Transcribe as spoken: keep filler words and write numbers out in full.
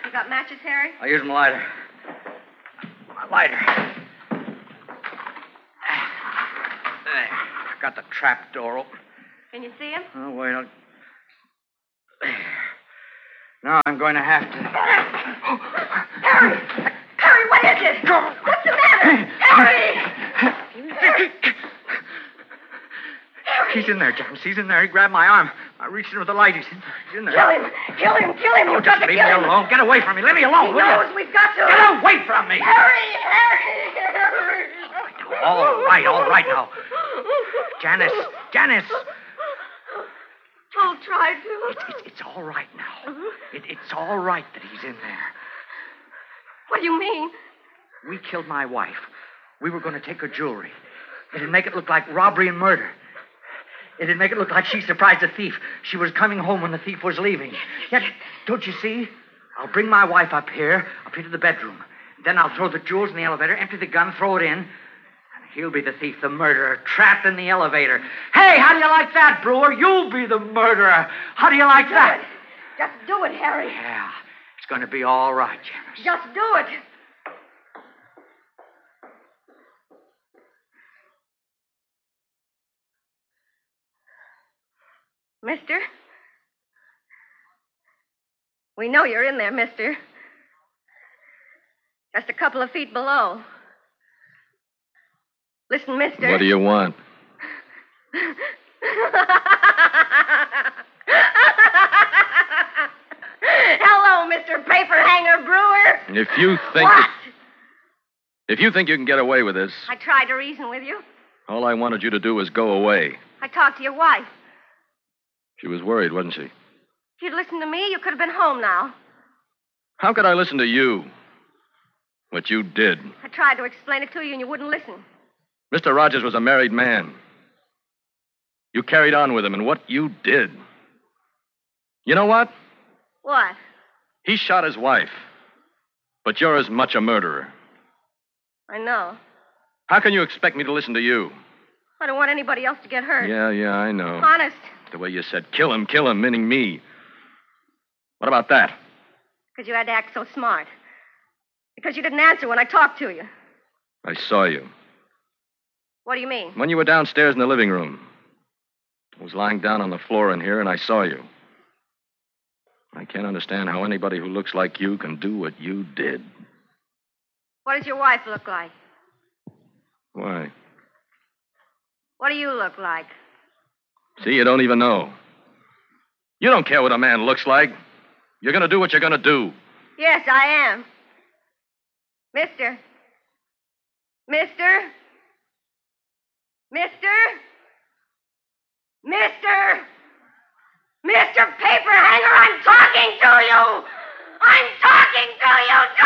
You got matches, Harry? I'll use my lighter. My lighter. There. I got the trap door open. Can you see him? Oh, wait. I'll... There. Now I'm going to have to... Harry! Harry, what is it? What's the matter? Harry! He's in there, James. He's in there. He grabbed my arm. I reached in with the light. He's in, He's in there. Kill him! Kill him! Kill him! You've got to Leave kill me him! alone. Get away from me. Leave me alone, He will knows you? we've got to... Get away from me! Harry! Harry! Harry! All right, all right now. Janice! Janice! I'll try to. It's, it's, it's all right now. It, it's all right that he's in there. What do you mean? We killed my wife. We were going to take her jewelry. It'd make it look like robbery and murder. It'd make it look like she surprised a thief. She was coming home when the thief was leaving. Yet, don't you see? I'll bring my wife up here, up here to the bedroom. Then I'll throw the jewels in the elevator, empty the gun, throw it in. And he'll be the thief, the murderer, trapped in the elevator. Hey, how do you like that, Brewer? You'll be the murderer. How do you like that? Just do it, Harry. Yeah, it's going to be all right, Janice. Just do it. Mister? We know you're in there, mister. Just a couple of feet below. Listen, mister. What do you want? Hello, Mister Paperhanger Brewer. If you think... What? That, if you think you can get away with this, I tried to reason with you. all I wanted you to do was go away. I talked to your wife. She was worried, wasn't she? If you'd listened to me, you could have been home now. How could I listen to you? What you did. I tried to explain it to you, and you wouldn't listen. Mister Rogers was a married man. You carried on with him, and what you did. You know what? What? He shot his wife. But you're as much a murderer. I know. How can you expect me to listen to you? I don't want anybody else to get hurt. Yeah, yeah, I know. Honest. The way you said, kill him, kill him, meaning me. What about that? Because you had to act so smart. Because you didn't answer when I talked to you. I saw you. What do you mean? When you were downstairs in the living room. I was lying down on the floor in here, and I saw you. I can't understand how anybody who looks like you can do what you did. What does your wife look like? Why? What do you look like? See, you don't even know. You don't care what a man looks like. You're going to do what you're going to do. Yes, I am. Mister. Mister. Mister. Mister. Mister Paperhanger, I'm talking to you. I'm talking to you.